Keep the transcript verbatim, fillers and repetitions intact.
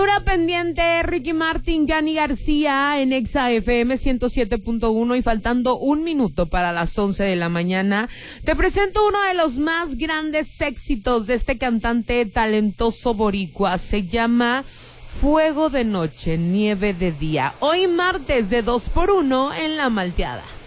Pendiente, Ricky Martin, Yanni García en Exa F M ciento siete punto uno y faltando un minuto para las once de la mañana, te presento uno de los más grandes éxitos de este cantante talentoso boricua. Se llama Fuego de Noche, Nieve de Día. Hoy martes de dos por uno en La Malteada.